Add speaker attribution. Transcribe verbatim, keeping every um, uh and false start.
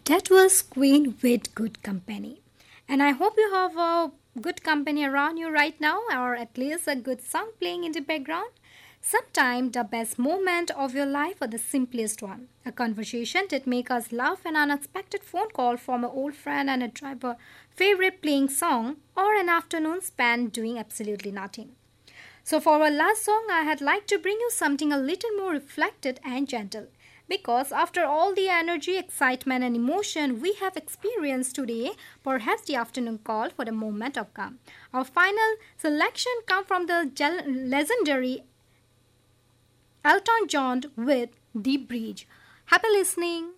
Speaker 1: That was Queen with Good Company. And I hope you have a good company around you right now, or at least a good song playing in the background. Sometimes the best moment of your life are the simplest one. A conversation that make us laugh, an unexpected phone call from an old friend and a driver favorite playing song, or an afternoon spent doing absolutely nothing. So, for our last song, I had like to bring you something a little more reflected and gentle. Because after all the energy, excitement, and emotion we have experienced today, perhaps the afternoon call for the moment of calm. Our final selection comes from the gel- legendary Elton John with The Bridge. Happy listening!